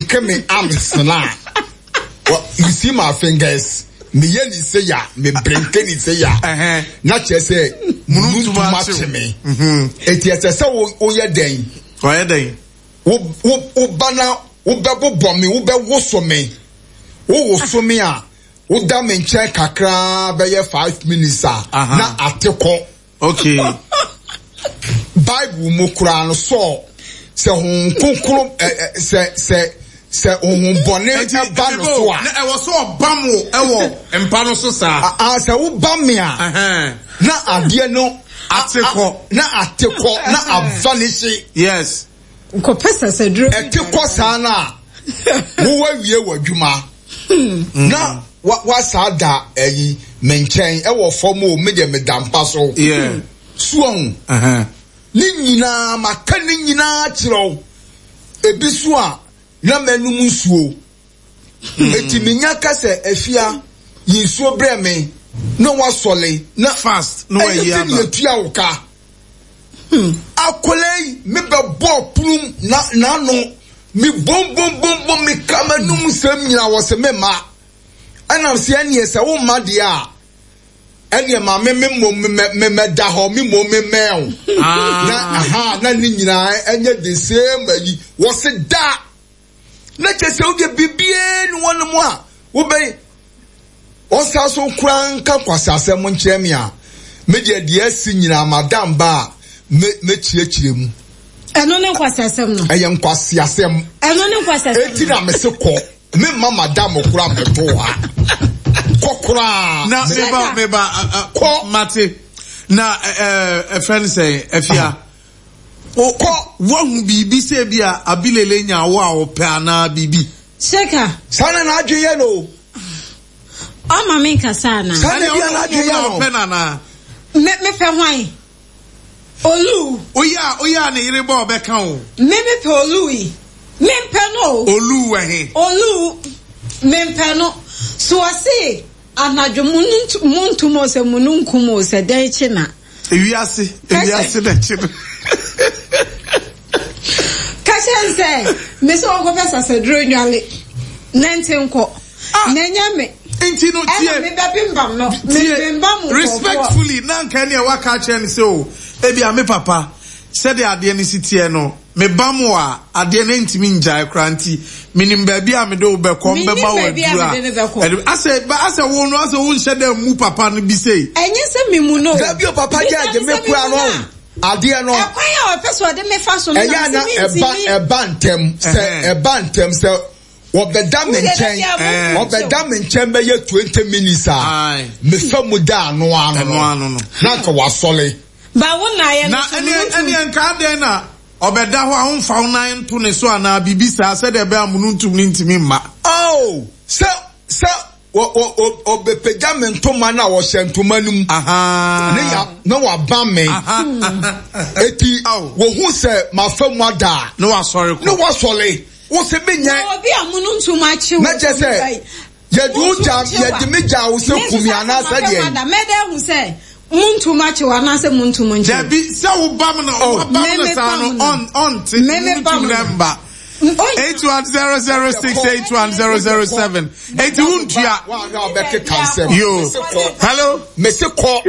brenke me arms na. You see my fingers. Me yen say ya, me brenke ni say ya. Na che say munu too much me. Eti say wo ye den. Wo ye den. Wo bana wo bebo bom me, wo be wo so me. Wo so me a wo da me nche kakra be ye 5 minutes na ateko. Okay. Bible mo kura no so se hon kokoro se ohun bone ba no so a na e wo so obam wo empa no so sa se wo bam a na ade no ateko na avanishi yes ko pesa se dro eteko sa na wo wawie wadwuma na wa sa da eyi menchen e wo fom o me de medampa so yeah suon ni nyina maka ni nyina kiro ebi so a na manum nsuo eti menya kase afia yinsuo breme no wasole na fast no way ya na etua woka akolei me be bo prum na no mi bom mi kamanum sam nyina wo se me ma ana se anie se wo ma de a ene ma me da ho mi mo me mel na ni nyina enye the same yi wo se da na chese o de bibie ni wonu mu a wo be o sa so kran ka kwasase mo nkyere me a me de asi nyina madam ba me chiechire mu eno ne kwasasem no eye nkwasiasem eno ne kwasasem eti na me se ko me ma madam kura me to ha kokura na meba ko mate na a friend say afia o ko wahu bibi se bia abilele nya wo a ope ana bibi sheka sana na adweye no o ma me kasa na sana bia na adweye no ope na me pe hwan olu oya ne yire ba obeka o me pe olu yi me pe no olu we olu me pe no so ase anadwo muntu mo se mununku mo se dan china ewiase da china kachense me so ko pesa se dro nwale nentenko nenya me enti no tie me bebimbam no me bimbam respectfully na nka ne wa ka chen se o ebia me papa said the ade ni sitie no me bamu a ade na ntimi njai kranti minim ba bia me do be kom be ma wadura ase wo no ase wo nhyɛ da mu papa no bi sei enye se me mu no da bi o papa je me kura no ade no ekwan ya o peso de me fa so no eya na eba ntem se obeda me nchen be ye 20 minutes a me fa mu da no ano na ka wasole ba wona ye na ene nka den na obeda ho ahomfa nan to ne so ana bibisa se de be amunu ntum ni ntimi ma oh se obepeja me ntoma na wo hye ntoma num ne ya na wa ba me eti wo hu se mafamu ada no wa sorry ko no wa sole wo se benya obi amunu ntuma chiwo na je se ye du jam ye di meja wo se kumi ana sa de me de hu se muntu machi wana se muntu munje debi se wo bam na wo bam na sa no on number 8100681007 8100 yo hello Mr. Call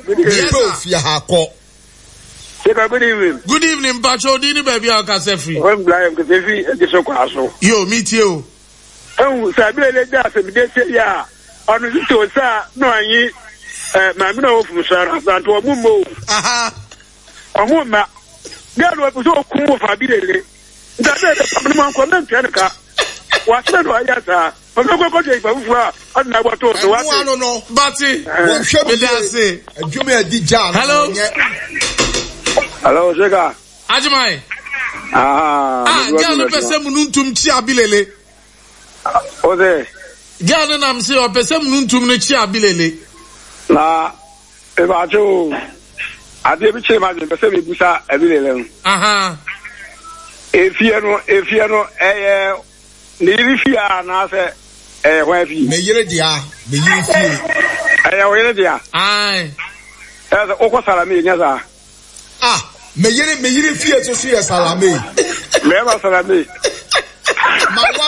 good evening Pacho dini baby akase free I'm blind because if you so kwaso yo meet you sabi le da se bi de se ya onu to sa no anyi ma mi na wo fu sara sa to mu mo omu ma ga lo bu so ku mo fa bi le da de pa mo ko men tian ka wa se do ya sa o ko je ifa fu a na gba to so wa se no bati wo hwe bi say adwuma adi jan hello Jega Ajimai ga no pese mununtum chi abilele Ode ga na am say o pese mununtum no chi abilele na e ba jo ade bi che ma de pese be busa abilele efie no ni ri fia na se wa fi me yire dia me yire fie wa yire dia ai o ko sala me nya za me yire fie so so ya salame me ba salame ma wa